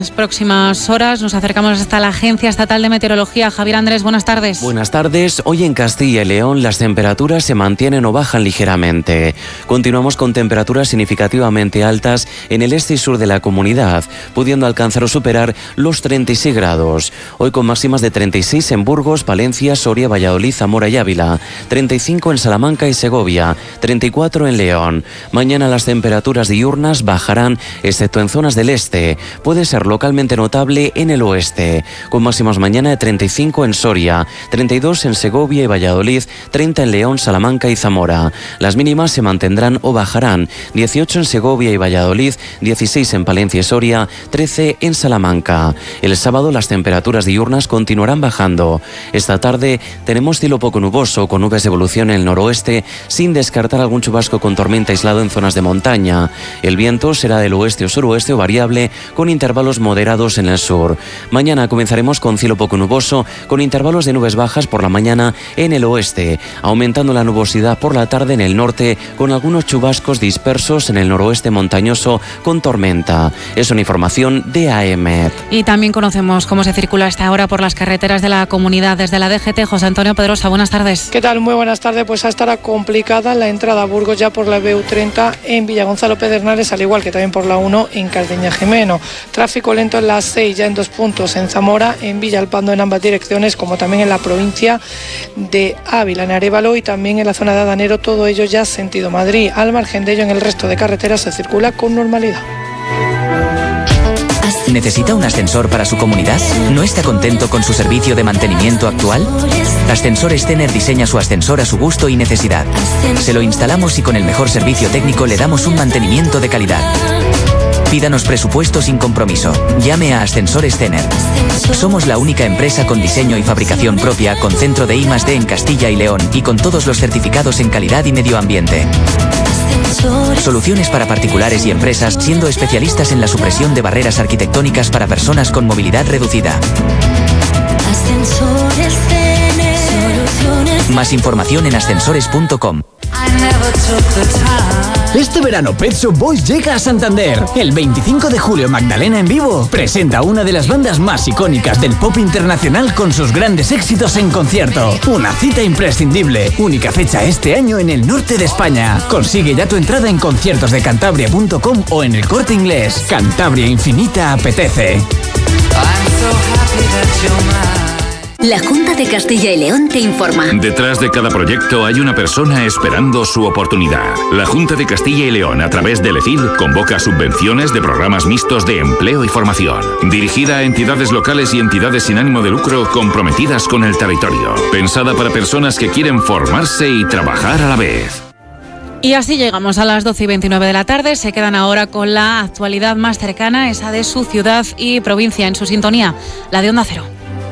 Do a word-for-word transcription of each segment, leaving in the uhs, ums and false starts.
Las próximas horas nos acercamos hasta la Agencia Estatal de Meteorología. Javier Andrés, buenas tardes. Buenas tardes. Hoy en Castilla y León las temperaturas se mantienen o bajan ligeramente. Continuamos con temperaturas significativamente altas en el este y sur de la comunidad, pudiendo alcanzar o superar los treinta y seis grados. Hoy con máximas de treinta y seis en Burgos, Palencia, Soria, Valladolid, Zamora y Ávila, treinta y cinco en Salamanca y Segovia, treinta y cuatro en León. Mañana las temperaturas diurnas bajarán, excepto en zonas del este. Puede ser localmente notable en el oeste, con máximas mañana de treinta y cinco en Soria, treinta y dos en Segovia y Valladolid, treinta en León, Salamanca y Zamora. Las mínimas se mantendrán o bajarán, dieciocho en Segovia y Valladolid, dieciséis en Palencia y Soria, trece en Salamanca. El sábado las temperaturas diurnas continuarán bajando. Esta tarde tenemos cielo poco nuboso, con nubes de evolución en el noroeste, sin descartar algún chubasco con tormenta aislado en zonas de montaña. El viento será del oeste o suroeste o variable, con intervalos moderados en el sur. Mañana comenzaremos con cielo poco nuboso, con intervalos de nubes bajas por la mañana en el oeste, aumentando la nubosidad por la tarde en el norte, con algunos chubascos dispersos en el noroeste montañoso con tormenta. Es una información de A E M E T. Y también conocemos cómo se circula a esta hora por las carreteras de la comunidad. Desde la D G T, José Antonio Pedrosa, buenas tardes. ¿Qué tal? Muy buenas tardes. Pues estará complicada la entrada a Burgos ya por la B U treinta en Villagonzalo Pedernales, al igual que también por la uno en Cardeña Jimeno. Tráfico lento en la seis, ya en dos puntos, en Zamora, en Villalpando en ambas direcciones, como también en la provincia de Ávila, en Arévalo y también en la zona de Adanero, todo ello ya sentido Madrid. Al margen de ello, en el resto de carreteras se circula con normalidad. ¿Necesita un ascensor para su comunidad? ¿No está contento con su servicio de mantenimiento actual? Ascensores Tener diseña su ascensor a su gusto y necesidad. Se lo instalamos y con el mejor servicio técnico le damos un mantenimiento de calidad. Pídanos presupuesto sin compromiso. Llame a Ascensores Tener. Somos la única empresa con diseño y fabricación propia, con centro de I más D en Castilla y León y con todos los certificados en calidad y medio ambiente. Soluciones para particulares y empresas, siendo especialistas en la supresión de barreras arquitectónicas para personas con movilidad reducida. Ascensores Tener. Más información en ascensores punto com. Este verano Pet Shop Boys llega a Santander. El veinticinco de julio Magdalena en vivo presenta una de las bandas más icónicas del pop internacional con sus grandes éxitos en concierto. Una cita imprescindible. Única fecha este año en el norte de España. Consigue ya tu entrada en conciertos de cantabria punto com o en El Corte Inglés. Cantabria Infinita apetece. La Junta de Castilla y León te informa. Detrás de cada proyecto hay una persona esperando su oportunidad. La Junta de Castilla y León, a través del E F I L, convoca subvenciones de programas mixtos de empleo y formación, dirigida a entidades locales y entidades sin ánimo de lucro comprometidas con el territorio. Pensada para personas que quieren formarse y trabajar a la vez. Y así llegamos a las doce y veintinueve de la tarde. Se quedan ahora con la actualidad más cercana, esa de su ciudad y provincia, en su sintonía, la de Onda Cero.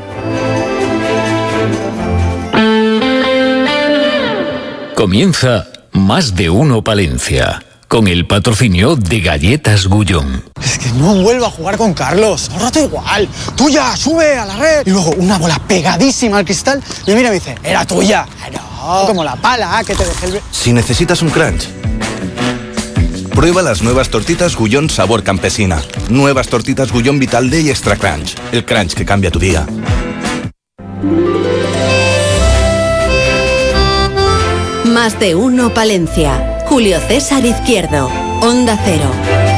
Comienza Más de Uno Palencia, con el patrocinio de Galletas Gullón. Es que no vuelvo a jugar con Carlos, un rato igual. Tuya, sube a la red. Y luego una bola pegadísima al cristal y mira y me dice, era tuya. No, como la pala que te dejé el... Si necesitas un crunch, prueba las nuevas tortitas Gullón sabor campesina. Nuevas tortitas Gullón Vital D y Extra Crunch. El crunch que cambia tu día. Más de Uno Palencia. Julio César Izquierdo. Onda Cero.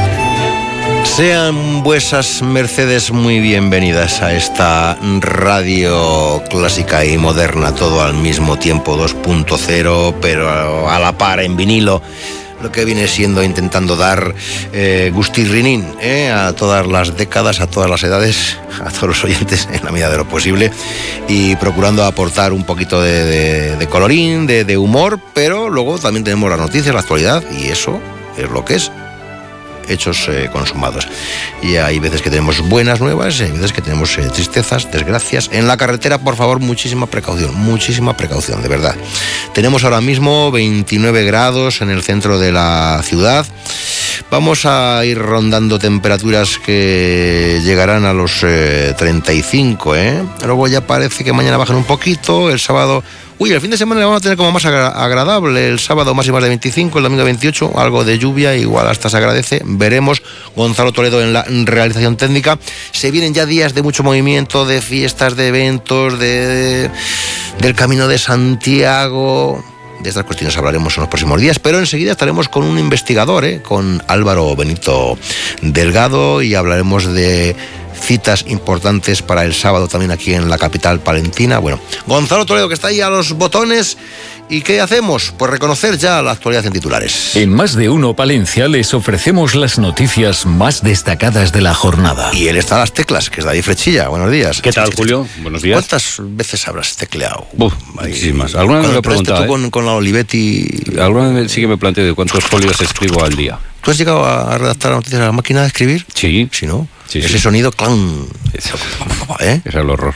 Sean vuesas mercedes muy bienvenidas a esta radio clásica y moderna, todo al mismo tiempo, dos punto cero, pero a la par en vinilo. Lo que viene siendo intentando dar eh, gustirrinín eh, a todas las décadas, a todas las edades, a todos los oyentes en la medida de lo posible, y procurando aportar un poquito de, de, de colorín, de, de humor, pero luego también tenemos las noticias, la actualidad, y eso es lo que es. Hechos eh, consumados. Y hay veces que tenemos buenas nuevas, hay veces que tenemos eh, tristezas, desgracias. En la carretera, por favor, muchísima precaución, muchísima precaución, de verdad. Tenemos ahora mismo veintinueve grados en el centro de la ciudad, Vamos a ir rondando temperaturas que llegarán a los eh, treinta y cinco, ¿eh? Luego ya parece que mañana bajan un poquito, el sábado... Uy, el fin de semana vamos a tener como más agra- agradable, el sábado máximas de veinticinco, el domingo veintiocho, algo de lluvia, igual hasta se agradece, veremos. Gonzalo Toledo en la realización técnica. Se vienen ya días de mucho movimiento, de fiestas, de eventos, de, de del Camino de Santiago. De estas cuestiones hablaremos en los próximos días, pero enseguida estaremos con un investigador, ¿eh? Con Álvaro Benito Delgado, y hablaremos de citas importantes para el sábado también aquí en la capital palentina. Bueno, Gonzalo Toledo, que está ahí a los botones. ¿Y qué hacemos? Pues reconocer ya la actualidad en titulares. En Más de Uno Palencia les ofrecemos las noticias más destacadas de la jornada. Y él está a las teclas, que es David Frechilla. Buenos días. ¿Qué tal, Julio? Buenos días. ¿Cuántas veces habrás tecleado? Uf, muchísimas. Alguna vez me lo he preguntado, tú ¿eh? con, con la Olivetti... Alguna vez sí que me planteo de cuántos folios escribo al día. ¿Tú has llegado a redactar las noticias a la máquina de escribir? Sí. Si no, sí, ese sí. sonido, clan. Eso, ¿eh? Es el horror.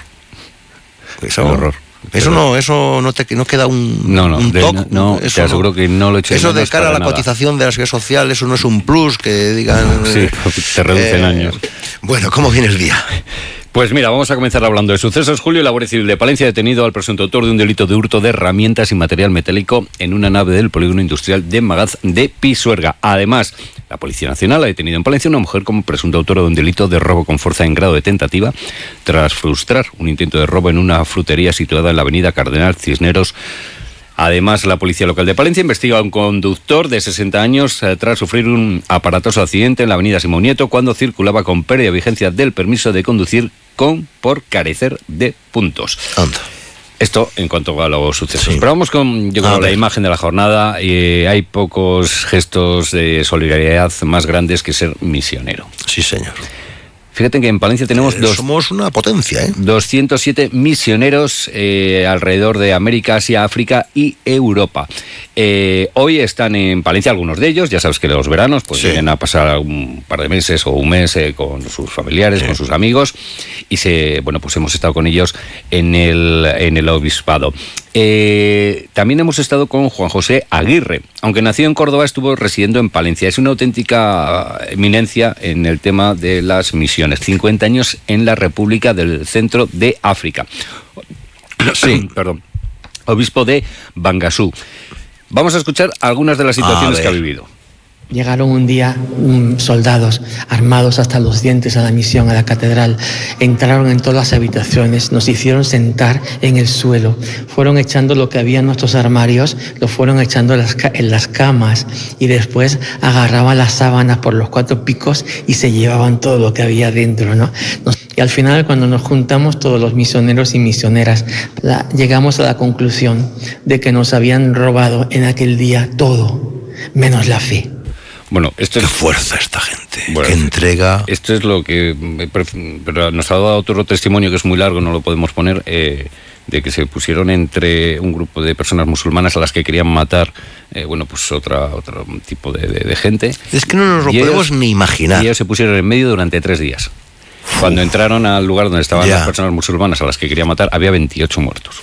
Eso, el horror. Eso no, eso no te no queda un no, no, un de, toque, no, eso te aseguro no. que no lo he hecho. Eso de cara a la nada. cotización de la seguridad social, eso no es un plus que digan. Sí, te reducen eh, años. Bueno, ¿cómo viene el día? Pues mira, vamos a comenzar hablando de sucesos. Julio, la Guardia Civil de Palencia ha detenido al presunto autor de un delito de hurto de herramientas y material metálico en una nave del polígono industrial de Magaz de Pisuerga. Además, la Policía Nacional ha detenido en Palencia a una mujer como presunto autora de un delito de robo con fuerza en grado de tentativa tras frustrar un intento de robo en una frutería situada en la avenida Cardenal Cisneros. Además, la Policía Local de Palencia investiga a un conductor de sesenta años eh, tras sufrir un aparatoso accidente en la avenida Simón Nieto cuando circulaba con pérdida de vigencia del permiso de conducir con por carecer de puntos. Anda. Esto en cuanto a los sucesos. Sí. Pero vamos con, yo creo, la imagen de la jornada. Eh, hay pocos gestos de solidaridad más grandes que ser misionero. Sí, señor. Fíjate que en Palencia tenemos Eh, dos, somos una potencia, ¿eh? doscientos siete misioneros eh, alrededor de América, Asia, África y Europa. Eh, hoy están en Palencia algunos de ellos, ya sabes que los veranos pues Sí. vienen a pasar un par de meses o un mes eh, con sus familiares, Sí. con sus amigos, y se, bueno, pues hemos estado con ellos en el, en el obispado. Eh, también hemos estado con Juan José Aguirre. Aunque nació en Córdoba, estuvo residiendo en Palencia. Es una auténtica eminencia en el tema de las misiones. cincuenta años en la República del Centro de África. Sí, perdón. Obispo de Bangasú. Vamos a escuchar algunas de las situaciones que ha vivido. Llegaron un día um, soldados armados hasta los dientes a la misión, a la catedral. Entraron en todas las habitaciones, nos hicieron sentar en el suelo. Fueron echando lo que había en nuestros armarios, lo fueron echando en las, ca- en las camas y después agarraban las sábanas por los cuatro picos y se llevaban todo lo que había dentro, ¿no? Nos- y al final, cuando nos juntamos todos los misioneros y misioneras, la- llegamos a la conclusión de que nos habían robado en aquel día todo, menos la fe. Bueno, esto Qué es fuerza esta gente, Bueno, qué entrega. Esto es lo que... me pref- Pero nos ha dado otro testimonio que es muy largo, no lo podemos poner, eh, de que se pusieron entre un grupo de personas musulmanas a las que querían matar, eh, bueno, pues otra, otro tipo de, de- de gente. Es que no nos lo Y podemos ellos- ni imaginar. Y ellos se pusieron en medio durante tres días. Cuando entraron al lugar donde estaban Ya. las personas musulmanas a las que querían matar, había veintiocho muertos.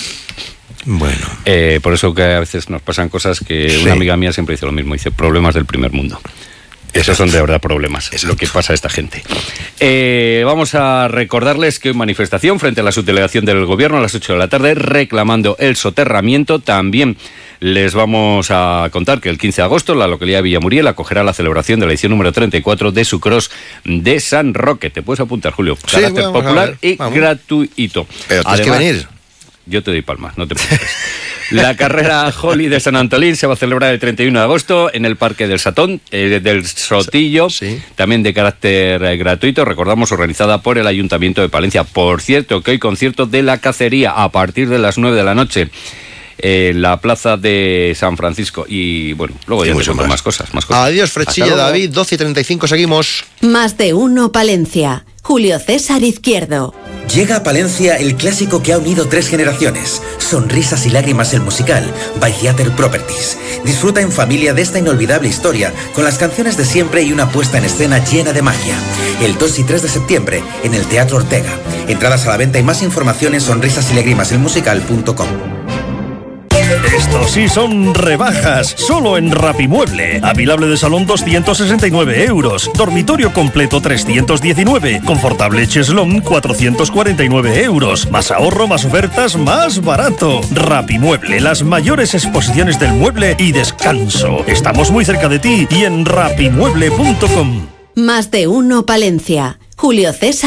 Bueno, Eh, por eso que a veces nos pasan cosas que Sí. una amiga mía siempre dice lo mismo, dice problemas del primer mundo. Esos son de verdad problemas, es lo que pasa a esta gente. Eh, vamos a recordarles que hay manifestación frente a la subdelegación del gobierno a las ocho de la tarde reclamando el soterramiento. También les vamos a contar que el quince de agosto la localidad de Villamuriel acogerá la celebración de la edición número treinta y cuatro de su cross de San Roque. Te puedes apuntar, Julio. Sí, Carácter vamos a popular ver, y vamos. gratuito. Pero tienes que venir. Yo te doy palmas, no te preocupes. La carrera Holly de San Antolín se va a celebrar el treinta y uno de agosto en el Parque del Satón, eh, del Sotillo, Sí. también de carácter eh, gratuito, recordamos, organizada por el Ayuntamiento de Palencia. Por cierto, que hay concierto de la cacería a partir de las nueve de la noche en la plaza de San Francisco. Y bueno, luego ya Y te mucho cuento más. más cosas, más cosas. Adiós, Hasta Frechilla, luego. David, doce y treinta y cinco, seguimos. Más de uno Palencia. Julio César Izquierdo. Llega a Palencia el clásico que ha unido tres generaciones. Sonrisas y lágrimas el musical, by Theater Properties. Disfruta en familia de esta inolvidable historia, con las canciones de siempre y una puesta en escena llena de magia. El dos y tres de septiembre, en el Teatro Ortega. Entradas a la venta y más información en sonrisas y lágrimas el musical punto com. Esto Eso sí son rebajas, solo en Rapimueble. Avilable de salón doscientos sesenta y nueve euros, dormitorio completo trescientos diecinueve, confortable cheslón cuatrocientos cuarenta y nueve euros. Más ahorro, más ofertas, más barato. Rapimueble, las mayores exposiciones del mueble y descanso. Estamos muy cerca de ti y en rapimueble punto com. Más de uno Palencia. Julio César